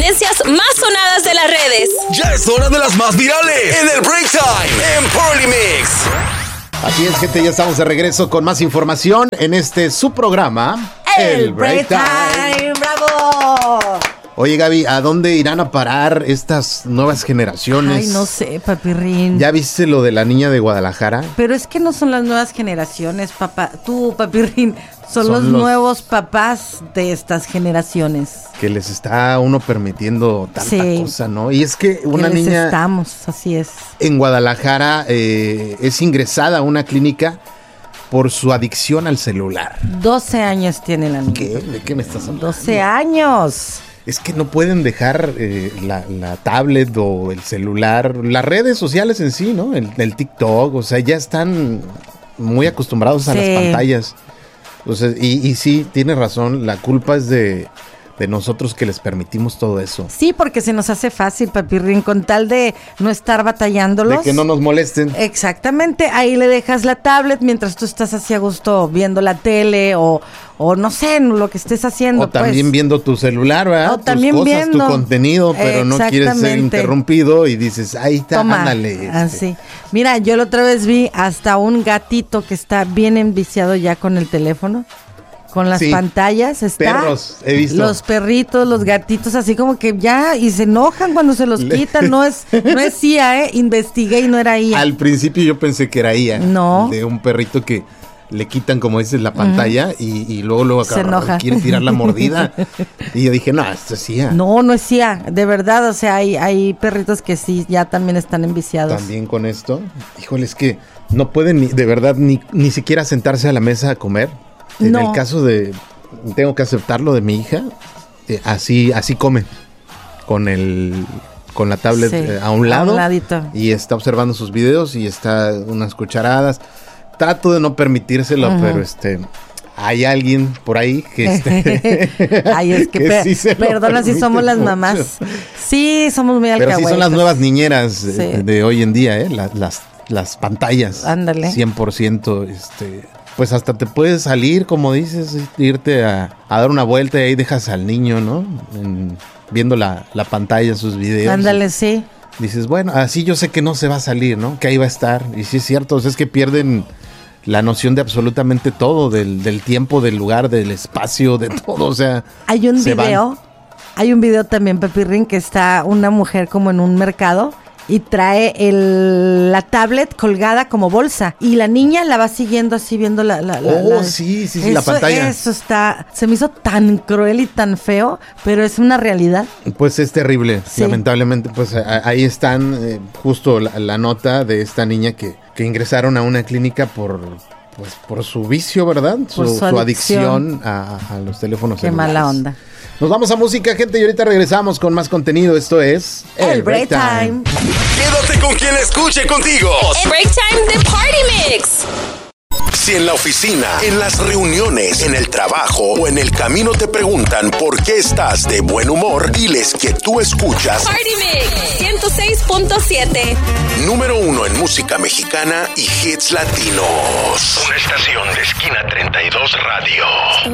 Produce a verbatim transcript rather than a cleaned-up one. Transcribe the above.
tendencias más sonadas de las redes. Ya es hora de las más virales en el Break Time en Polymix. Así es, gente, ya estamos de regreso con más información en este su programa, El, el Break Time. ¡Bravo! Oye, Gaby, ¿a dónde irán a parar estas nuevas generaciones? Ay, no sé, Papirrín. ¿Ya viste lo de la niña de Guadalajara? Pero es que no son las nuevas generaciones, papá. Tú, Papirrín, son, son los, los nuevos papás de estas generaciones. Que les está uno permitiendo tanta sí, cosa, ¿no? Y es que una que les niña... estamos, así es. En Guadalajara eh, es ingresada a una clínica por su adicción al celular. doce años tiene la niña. ¿Qué? ¿De qué me estás hablando? doce años. Es que no pueden dejar eh, la, la tablet o el celular, las redes sociales en sí, ¿no? El, el TikTok, o sea, ya están muy acostumbrados a sí. las pantallas. O sea, y, y sí, tienes razón, la culpa es de... de nosotros que les permitimos todo eso. Sí, porque se nos hace fácil, Papirrín, con tal de no estar batallándolos. De que no nos molesten. Exactamente, ahí le dejas la tablet mientras tú estás así a gusto viendo la tele o, o no sé, lo que estés haciendo. O también pues. viendo tu celular, ¿verdad? O también tus cosas, viendo. tu contenido, pero no quieres ser interrumpido y dices, ahí está, Toma, ándale. Este. Así. Mira, yo la otra vez vi hasta un gatito que está bien enviciado ya con el teléfono. Con las sí, pantallas está. Perros, he visto. Los perritos, los gatitos, así como que ya, y se enojan cuando se los quitan. No es, no es I A, ¿eh? Investigué y no era I A. Al principio yo pensé que era I A. No. De un perrito que le quitan, como dices, la pantalla uh-huh. y, y luego, luego se enoja. Quiere tirar la mordida. Y yo dije, no, esto es I A. No, no es I A. De verdad, o sea, hay, hay perritos que sí, ya también están enviciados. También con esto. Híjole, es que no pueden ni, de verdad, ni, ni siquiera sentarse a la mesa a comer. En no. el caso de, tengo que aceptarlo, de mi hija, eh, así así come, con el con la tablet sí, eh, a un lado, a un ladito. Y está observando sus videos y está unas cucharadas. Trato de no permitírselo, uh-huh. pero este hay alguien por ahí que este, Ay, es que, que per- sí perdona si somos las mucho. Mamás. Sí, somos muy alcahuetas. Pero sí son las nuevas niñeras sí. de, de hoy en día, eh, las las, las pantallas. Ándale. cien por ciento este pues hasta te puedes salir, como dices, irte a, a dar una vuelta y ahí dejas al niño, ¿no? En, viendo la, la pantalla, sus videos. Ándale, sí. Dices, bueno, así yo sé que no se va a salir, ¿no? Que ahí va a estar. Y sí es cierto, o sea, es que pierden la noción de absolutamente todo, del, del tiempo, del lugar, del espacio, de todo, o sea. Hay un video, van. hay un video también, Papirrín, que está una mujer como en un mercado y trae el, la tablet colgada como bolsa. Y la niña la va siguiendo así, viendo la... la, la oh, la, sí, sí, sí, eso, la pantalla. Eso está... Se me hizo tan cruel y tan feo, pero es una realidad. Pues es terrible, sí. Lamentablemente. Pues a, ahí están eh, justo la, la nota de esta niña que, que ingresaron a una clínica por... Pues por su vicio, ¿verdad? Por su, su adicción, su adicción a, a los teléfonos Qué celulares. mala onda. Nos vamos a música, gente, y ahorita regresamos con más contenido. Esto es El Break Time. Quédate con quien escuche contigo. El Break Time de Party Mix. Si en la oficina, en las reuniones, en el trabajo o en el camino te preguntan por qué estás de buen humor, diles que tú escuchas Party Mix ciento seis punto siete. Número uno en música mexicana y hits latinos. Una estación de Esquina treinta y dos Radio.